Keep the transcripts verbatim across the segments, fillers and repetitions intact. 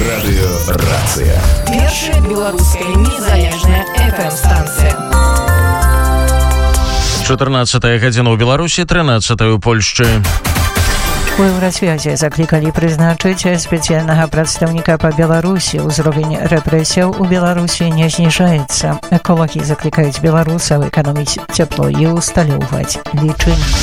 Радыёрацыя. Першая беларуская незалежная эф эм-станцыя. чатырнаццатая гадзіна ў Беларусі, трынаццатая ў Польшчы. У Еўразвязе заклікалі прызначыць спецыяльнага прадстаўніка па Беларусі. Узровень рэпрэсіяў у Беларусі не зніжаецца. Эколагі заклікаюць беларусаў эканоміць цяпло і усталёўваць лічыльнікі.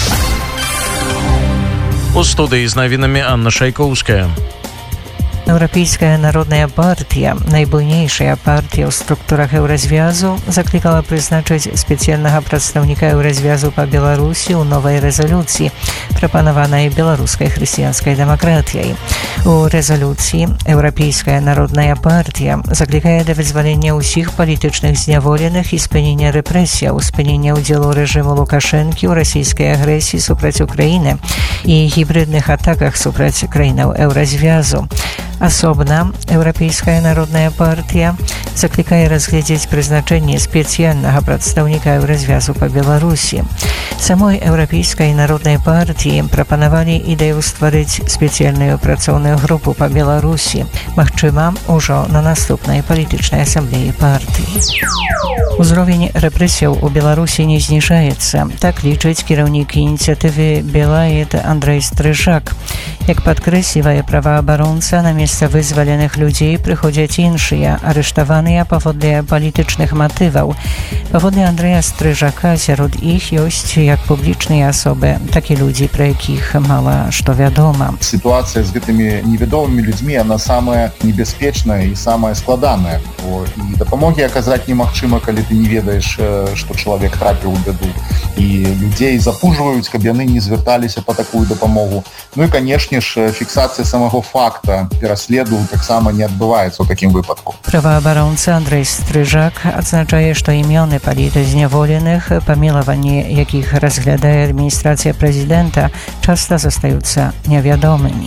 У студыі з навінамі Анна Шайкоўская. Еўрапейская народная партія, найбуйнейшая партія ў структурах Еўразвязу, заклікала прызначыць спецыяльнага прадстаўніка Еўразвязу па Беларусі ў новай рэзалюцыі, прапанаванай беларускай хрысціянскай дэмакратыяй. У рэзалюцыі Еўрапейская народная партія заклікае да вызвалення ўсіх палітычных зняволеных і спынення рэпрэсіяў, спынення ўдзелу рэжыму Лукашэнкі ў расійскай агрэсіі супраць Украіны і гібридных атаках супраць краінаў Еўразвязу. Асобна Еўрапейская народная партія заклікае разглядзець прызначэнне спецыяльнага прадстаўніка Еўразвязу па Беларусі. Самой Еўрапейскай народнай партіі прапанавалі ідэю стварыць спецыяльную працоўную групу па Беларусі, магчыма, ужо на наступнай палітычнай асамблеі партыі. Узровень рэпрэсіяў у Беларусі не зніжаецца, так лічыць кіраўнік ініцыятывы Белаед Андрэй Стрыжак. Як падкрэслівае праваабаронца, на месца вызваленых людзей прыходзяць іншыя, арыштаваныя паводле палітычных матываў. Паводле Андрэя Стрыжака сярод іх ёсць як публічныя асобы, так і людзі, пра якіх мала што вядома. Сітуацыя з гэтымі невядомымі людзьмі, она самая небяспечная і самая складаная. І дапамогі аказаць немагчыма, калі ты не ведаеш, што чалавек трапіў у бяду. І людзей запужваюць, каб яны не звярталіся па такую дапамогу. Ну і, канешне ж, фіксацыя самого факта пераследу таксама не адбываецца ў такім выпадку. Праваабаронца Андрэй Стрыжак адзначае, што імёны палітзняволеных, памілаванні якіх разглядае адміністрацыя прэзідэнта, часта застаюцца невядомымі.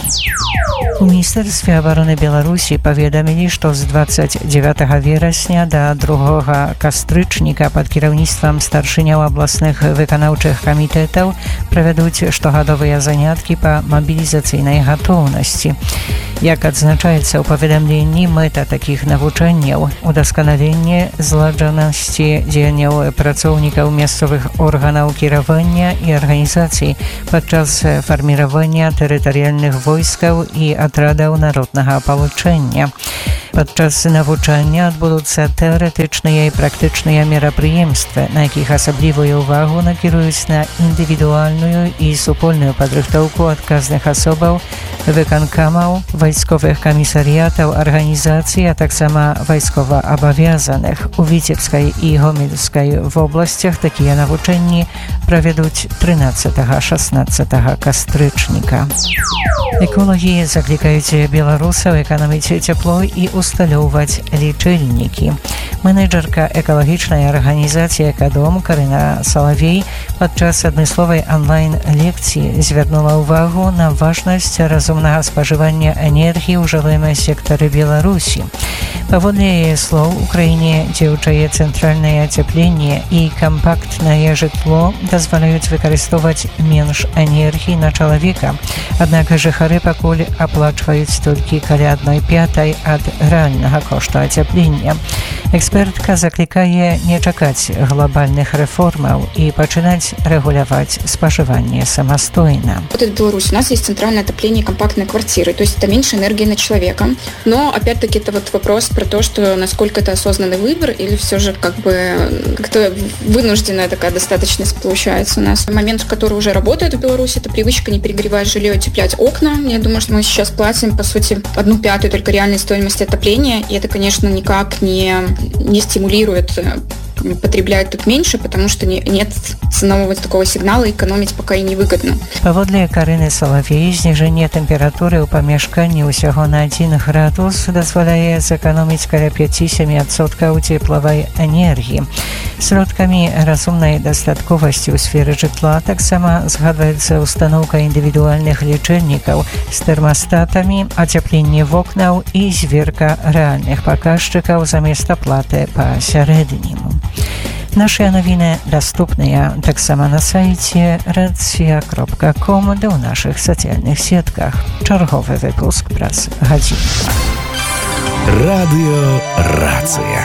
У Міністэрстве абароны Беларусі паведамілі, што з дваццаць дзевятага верасня да другога кастрычніка пад кіраўніцтвам старшыняў абласных выканаўчых камітэтаў правядуць штогадовыя заняткі па мабілізацыйнай гатоўнасці. Як адзначаецца ў паведамленні, мэта такіх навучанняў – удасканаленне зладжанасці дзеянняў працоўнікаў мясцовых органаў кіравання і арганізацый падчас фарміравання тэрытарыяльных войскаў і атрадаў народнага апалчэння. Падчас навучання адбудуцца тэарэтычныя і практычныя мерапрыемствы, на якіх асаблівую ўвагу накіруюць на індывідуальную і супольную падрыхтоўку адказных асобаў, выканкамаў, вайсковых камісарыятаў, арганізацый, а таксама вайскова-абавязаных. У Віцебскай і Гомельскай вобласцях такія навучанні правядуць трынаццатага-шаснаццатага кастрычніка. Эколагі заклікаюць беларусаў эканоміць цяпло і усталёўваць лічыльнікі. Менеджерка экалагічнай арганізацыі «Экадом» Карына Салавей падчас адмысловай онлайн-лекцыі звярнула ўвагу на важнасць разумнага спажывання энергіі ў жылым сектары Беларусі. Паводле яе слоў, у краіне дзеючае цэнтральнае ацяпленне і кампактнае жытло дазваляюць выкарыстоўваць менш энергіі на чалавека. Аднак жыхары пакуль аплачваюць толькі каля адной пятай ад рэальнага кошту ацяплення. Экспертка заклікае не чакаць глобальных рэформаў і пачынаць рэгуляваць спажыванне самастойна. Вот это Беларусь. У нас есть центральное отопление компактной квартиры, то есть это меньше энергии на человека. Но опять-таки это вот вопрос про то, что насколько это осознанный выбор или все же как бы как-то вынужденная такая достаточность получается у нас. Момент, который уже работает в Беларуси, это привычка не перегревать жилье, утеплять окна. Я думаю, что мы сейчас платим, по сути, одну пятую только реальной стоимости отопления, и это, конечно, никак не, не стимулирует потребляют тут меньше, потому что не, нет ценового такого сигнала, экономить пока и невыгодно. Паводле Карыны Салавей, зніжэнне тэмпературы ў памяшканні ўсяго на адзін градус дазваляе зэканоміць каля пяць-сем адсоткаў цеплавай энергіі. Сродкамі разумнай дастатковасці ў сферы жытла таксама згадваецца устаноўка індывідуальных лічыльнікаў з тэрмастатамі, ацяпленне вокнаў і зверка рэальных паказчыкаў замест аплаты па сярэдняму. Наши новины доступны таксама на сайце racja kropka com, да ў наших социальных сетках. Чарговы выпуск праз гадзіну. Радыёрацыя.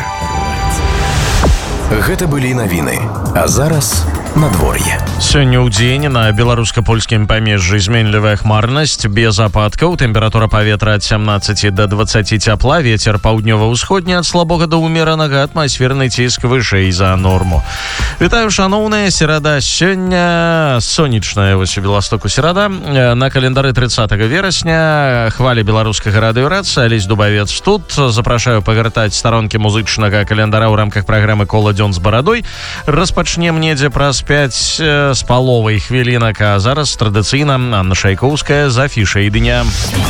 Гэта былі навіны. А зараз надвор'е. Сёння ў дзень на беларуска-польскім памежжы зменлівая хмарнасць, без ападкаў, тэмпература паветра ад сямнаццаці да дваццаці цяпла, вецер паўднёва-ўсходні ад слабога да ўмеранага, атмасферны ціск вышэй за норму. Вітаю, шаноўныя, серада сёння сонечная, вось у Беластоку серада. На календары трыццатага верасня хваля беларускага радыёрацыі, Алесь Дубавец тут. Запрашаю пагартаць старонкі музычнага календара ў рамках праграмы «Кола дзён з барадой». Распачнем недзе праз пяць з паловай хвілінак, а зараз традыцыйна Анна Шайкоўская з афішай дня.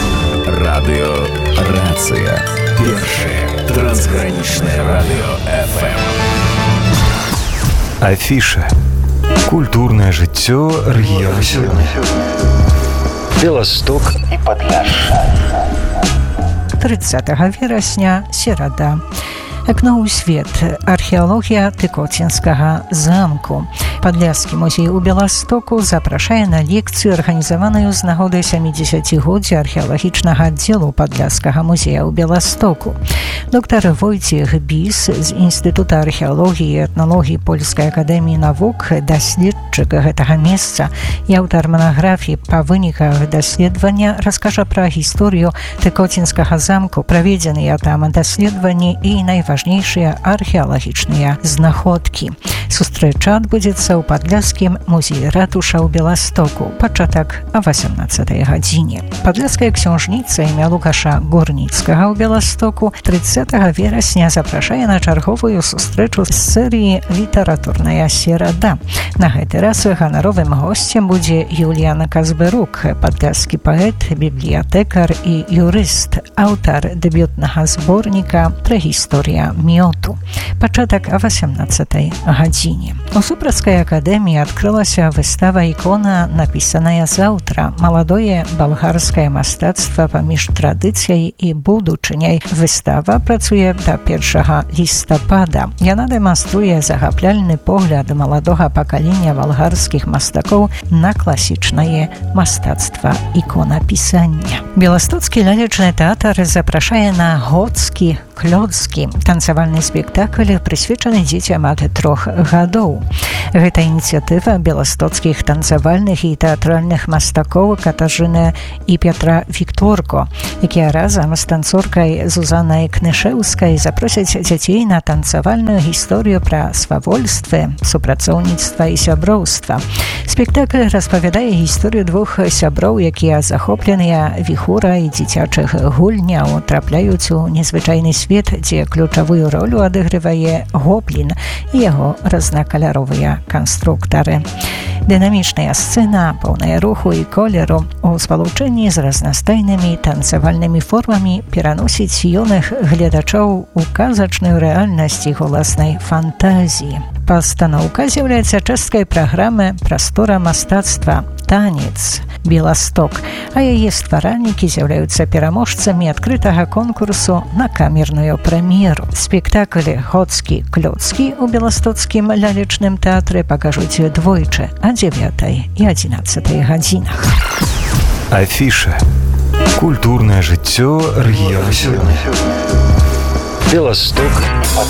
Радыёрацыя. Першае трансгранічнае радыё эф эм. Афіша. Культурнае жыццё рэгіёна сёння. Беласток і Падляшша. трыццатага верасня, серада. Акно ў свет. Археалогія Тыкоцінскага замку. Падляшскі музей у Беластоку запрашае на лекцыю, арганізаваную з нагоды сямідзесяцігоддзя археалагічнага аддзелу Падляшскага музея ў Беластоку. Доктар Войцех Біс з Інстытута археалогіі і этналогіі Польскай акадэміі навук, даследчык гэтага месца і аўтар манаграфіі па выніках даследавання, раскажа пра гісторыю Тыкоцінскага замку, праведзеныя там даследаванні і найважнейшыя археалагічныя знаходкі. Сустрэча адбудзецца ў Падляшскім музеі ратуша ў Беластоку. Пачатак о васямнаццатай гадзіне. Падляшская ксёнжніца імя Лукаша Горніцкага ў Беластоку трыццатага верасня запрашае на чарговую сустрэчу з серыі «Літаратурная серада». На гэты раз ганаровым госцем будзе Юліяна Казберук, падляшскі паэт, бібліятэкар і юрыст, аўтар дэбютнага зборніка «Прэгісторыя мёту». Пачатак о васямнаццатай гадзіне. У Супрацкай акадэміі адкрылася выстава «Ікона, напісаная заўтра. Маладое балгарскае мастацтва паміж традыцыяй і будучыняй». Выстава працуе да першага лістапада. Яна дэманструе захапляльны погляд маладога пакалення балгарскіх мастакоў на класічнае мастацтва іконапісання. Беластоцкі лялечны тэатр запрашае на «Гоцкі клёцкі» танцавальны спектакль, прысвечаны дзецям ад трох гадоў. Гэта ініцыятыва беластоцкіх танцавальных і тэатральных мастакоў Катажыны і Петра Вікторко, якія разам з танцоркай Зузанай Кнышэўскай запросяць дзяцей на танцавальную гісторыю пра свавольствы, супрацоўніцтва і сяброўства. Спектакль распавядае гісторыю двух сяброў, якія захопленыя віхурай дзіцячых гульняў трапляюць у незвычайны свет, дзе ключавую ролю адыгрывае гоблін і яго разнакаляровыя канструктары. Дынамічная сцэна, поўная руху і колеру, у спалучэнні з разнастайнымі танцавальнымі формамі пераносіць юных гледачоў у казачную рэальнасць іх уласнай фантазіі. Пастаноўка з'яўляецца часткай праграмы «Прастора мастацтва. Танец. Беласток», а яе стваральнікі з'яўляюцца пераможцамі адкрытага конкурсу на камерную прэм'еру. Спектакль «Гоцкі клёцкі» у Беластоцкім лялечным тэатры пакажуць двойчы о дзевятай і адзінаццатай гадзінах. Афіша. Культурнае жыццё рэгіёна сёння. Беласток.